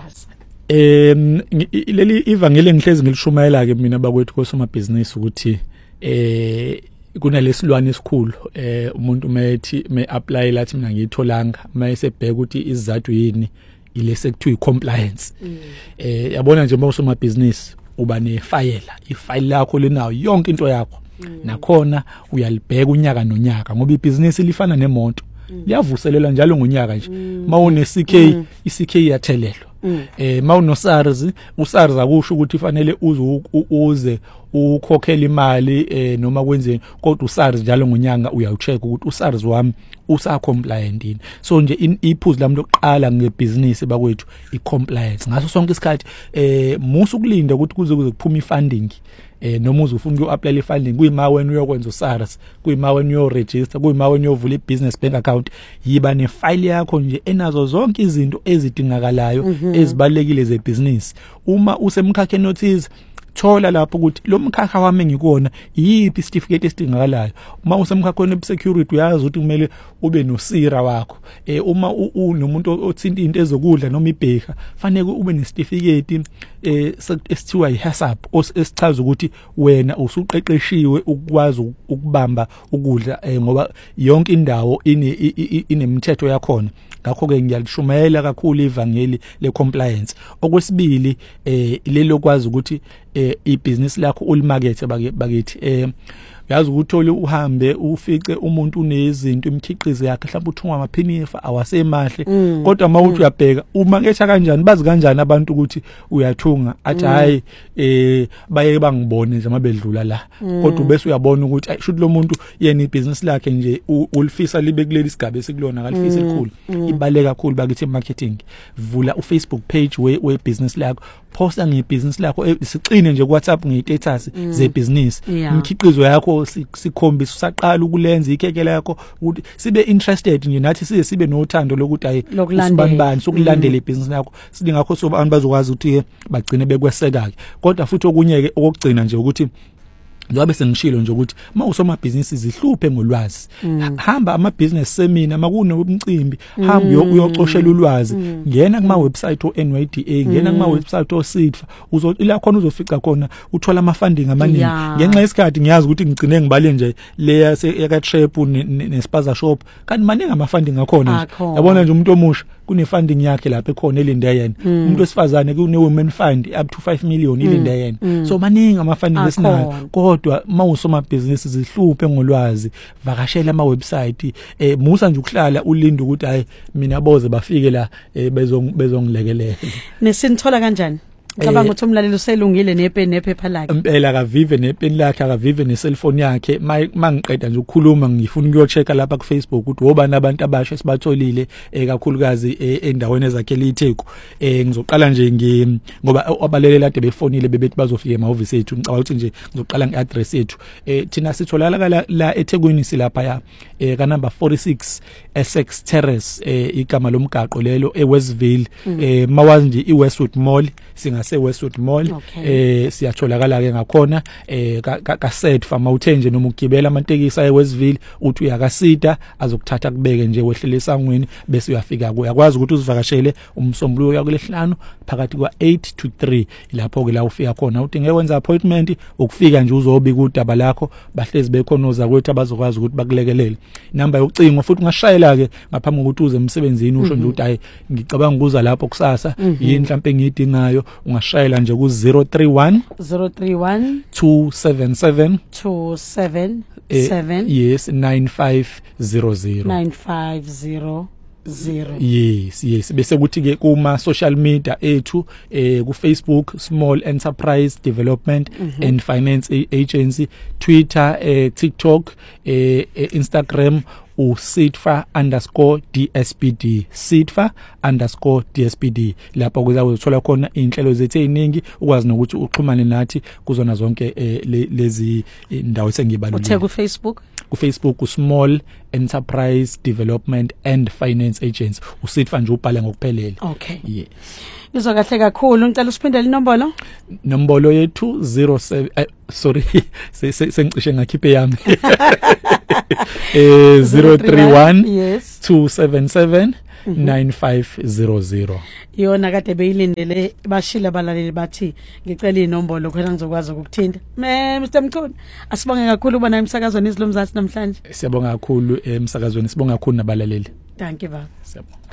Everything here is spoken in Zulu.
ulwazi. Leli ivangeli ngihlezi ngilishumayela ke mina bakwethu kosomabhizinisi ukuthi kunalesilwane esikhulu umuntu me apply lathi mina ngiyitholanga mayesebheka ukuthi izizathu yini ilese kuthiwa i-compliance. Yabona nje mawusomabhizinisi uba nefile lakho lenayo yonke into yakho nakhona uyalibheka unyaka nonyaka ngoba ibhizinisi lifana nemoto liyavuselela njalo ngonyaka nje mawune CK iCK iyathelelwa mawuno SARS uSARS akusho ukuthi fanele uze ukhokhela imali noma kwenzeni kodwa uSARS njalo ngonyanga uyawucheck ukuthi uSARS wami usa compliant yini. So nje iphuzu lami lokuqala ngebusiness bakwethu i-compliance ngaso sonke isikhathi musu kulinda ukuthi kuze kuphuma i-funding noma uzufuna uku-apply i-funding kuyima wena uyokwenza uSARS kuyima wena uyoregister kuyima wena uyovula i-business bank account yiba nefile yakho nje enazo zonke izinto ezidingakalayo ezibalekile zebusiness. Uma usemkhakheni notice thola lapho ukuthi lo mkhakha wami ngikuona yipi certificate esidingakalayo. Uma usemkhakheni websecurity uyazi ukuthi kumele ube noSIRA wakho. Uma unomuntu othinta into ezokudla noma ibheka fanele ube necertificate esithiwa iHACCP esichaza ukuthi wena usuqeqeshiwe ukwazi ukubamba ukudla ngoba yonke indawo inemithetho yakhona. Ngakho ke ngiyalishumayela kakhulu ivangeli le-compliance. Okwesibili lelo kwazi ukuthi ibusiness lakho ulimarket bakithi yazi ukuthole uhambe ufice umuntu unezinto imikhiqizo yakhe mhlawumbe uthunga amaphinifa awasemahle kodwa mawuthi uyabheka umaketha kanjani bazi kanjani abantu ukuthi uyathunga athi hayi baye bangibone nje mabedlula la kodwa bese uyabona ukuthi ayishuthi lo muntu yena ibusiness lakhe nje ulifisa libe kuleli sigaba esikulona akalifisa elikhulu ibaleka kakhulu bakithi marketing. Vula uFacebook page we business lakho posta ngebusiness lakho sicine nje kuWhatsApp ngestatus zebusiness imikhiqizo yakho sikhombisa usaqala ukulenza ikheke lakho ukuthi sibe interested nje nathi sibe nothando lokuthi ayi usibani sokulandela ibusiness lakho sidingakho so abantu bazokwazi ukuthi bagcine bekweseka ke kodwa futhi okunye ke okugcina nje ukuthi njengoba sengishilo nje ukuthi mawusomabhizinisi zihluphe ngolwazi hamba ama-business seminar makunomcimbi hamba uyocoshela ulwazi ngena kuma website o-NYDA ngena kuma website o-SIDFA ila khona uzofica khona uthola ama-funding amaningi ngenxa yesikhathi ngiyazi ukuthi ngigcine ngibale nje leya eka-trap ne-spaza shop kanti maningi ama-funding akhona yabona nje umuntu omusha kune-funding yakhe lapha ekhona elinde yena umuntu wesifazane kune-women fund up to 5 million ilinde yena so maningi ama-funding esinayo kodwa mawusomabhizinisi zihluphe ngolwazi vakashela ama-website musa nje ukuhlala ulinda ukuthi hayi mina boze bafike la bezongilekelela. Nesinithola kanjani? Cabanga ukuthi umlaleli uselungile nephepha lakhe. Impela akavive nepeni lakhe akavive necellphone yakhe mangiqeda nje ukukhuluma ngifuna ukuyochecka lapha ku Facebook ukuthi wobani abantu abasha sibatholile kakhulukazi endaweni ezakhele iTheku. Ngizoqala nje ngoba abalelela kade befonile bebethi bazofika emahhovisi ethu ngicabanga ukuthi nje ngizoqala ngeaddress yethu. Thina sitholakala la eThekwini silapha ya ka number 46 Essex Terrace igama lomgaqo lelo eWestville mawazi nje iWestwood Mall Westwood Mall siyatholakala ke ngakhona ka SEDFA mawuthenje noma ugibela amantekisi eWestville uthi uyakasida azokuthatha kubeke nje wehlele esangweni bese uyafika uyakwazi ukuthi uzivakashele umsombuluko yakulehlanu phakathi kwa8 to 3 lapho ke la ufika khona uthi ngeke wenza appointment ukufika nje uzobika udaba lakho bahlezi bekhona ozakwethu abazokwazi ukuthi bakulekelele. Number yokucinga futhi ungashayela ke ngaphambi kokuthi uze emsebenzini usho nje ukuthi hayi ngicabanga ukuza lapho kusasa yini mhlawumbe ngiyidingayo ungashayela nje ku 031 277 yes 9500 yes bese kuthi ke kuma social media ethu ku Facebook Small Enterprise Development and Finance Agency, Twitter, TikTok, Instagram SIDFA_DSPD SIDFA_DSPD lapho kuzawuthola khona inhlelo zethu eziningi ukwazi nokuthi uxhumane nathi kuzona zonke lezi indawo sengibalulekile. Uthe ku Facebook Small Enterprise Development and Finance Agency uSIDFA nje ubhala ngokuphelele. Okay. Yes. Izwa kahle kakhulu ngicela usiphindele inombolo yethu 07 sorry sengicishe ngakhiphe yami 031 yes 277 9500. Yona kade beyilindele bashila abalaleli bathi ngicela inombolo khona ngizokwazi ukuthinta. Mr Mkhulu, asibonge kakhulu ubona emsakazweni izilomzathu namhlanje. Siyabonga kakhulu emsakazweni, sibonga kakhulu nabalaleli. Thank you baba. Siyabonga.